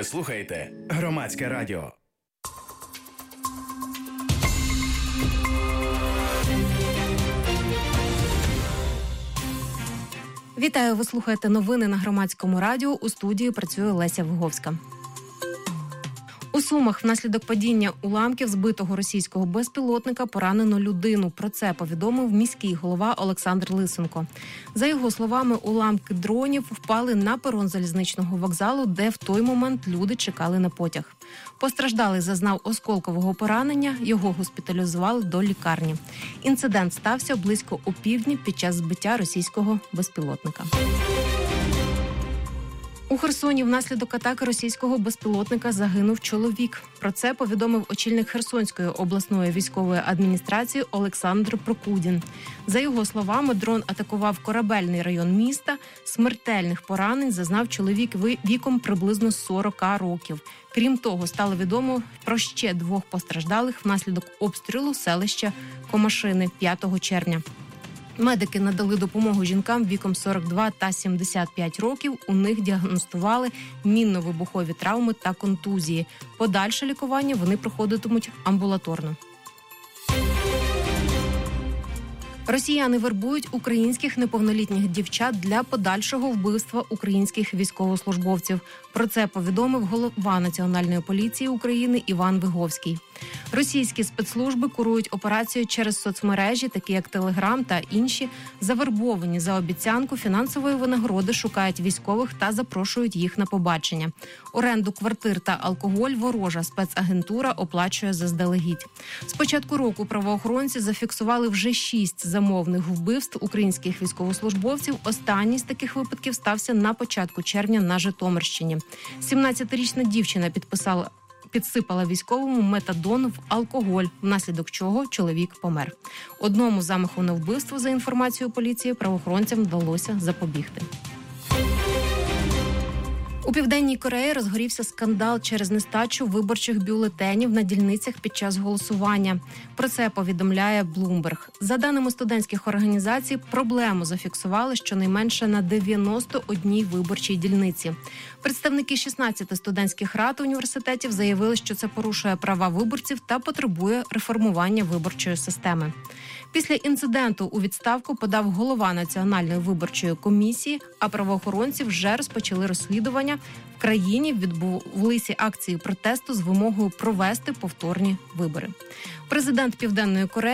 Ви слухаєте Громадське радіо. Вітаю, ви слухаєте новини на Громадському радіо. У студії працює Леся Виговська. У Сумах внаслідок падіння уламків збитого російського безпілотника поранено людину. Про це повідомив міський голова Олександр Лисенко. За його словами, уламки дронів впали на перон залізничного вокзалу, де в той момент люди чекали на потяг. Постраждалий зазнав осколкового поранення, його госпіталізували до лікарні. Інцидент стався близько опівдні під час збиття російського безпілотника. У Херсоні внаслідок атаки російського безпілотника загинув чоловік. Про це повідомив очільник Херсонської обласної військової адміністрації Олександр Прокудін. За його словами, дрон атакував корабельний район міста. Смертельних поранень зазнав чоловік віком приблизно 40 років. Крім того, стало відомо про ще 2 постраждалих внаслідок обстрілу селища Комашини 5 червня. Медики надали допомогу жінкам віком 42 та 75 років. У них діагностували мінно-вибухові травми та контузії. Подальше лікування вони проходитимуть амбулаторно. Росіяни вербують українських неповнолітніх дівчат для подальшого вбивства українських військовослужбовців. Про це повідомив голова Національної поліції України Іван Виговський. Російські спецслужби курують операцію через соцмережі, такі як Телеграм та інші. Завербовані за обіцянку фінансової винагороди шукають військових та запрошують їх на побачення. Оренду квартир та алкоголь ворожа спецагентура оплачує заздалегідь. З початку року правоохоронці зафіксували вже 6 замовних вбивств українських військовослужбовців. Останній з таких випадків стався на початку червня на Житомирщині. 17-річна дівчина підсипала військовому метадон в алкоголь, внаслідок чого чоловік помер. Одному замаху на вбивство, за інформацією поліції, правоохоронцям вдалося запобігти. У Південній Кореї розгорівся скандал через нестачу виборчих бюлетенів на дільницях під час голосування. Про це повідомляє Bloomberg. За даними студентських організацій, проблему зафіксували щонайменше на 91 виборчій дільниці. Представники 16 студентських рад університетів заявили, що це порушує права виборців та потребує реформування виборчої системи. Після інциденту у відставку подав голова Національної виборчої комісії, а правоохоронці вже розпочали розслідування. В країні відбулися акції протесту з вимогою провести повторні вибори. Президент Південної Кореї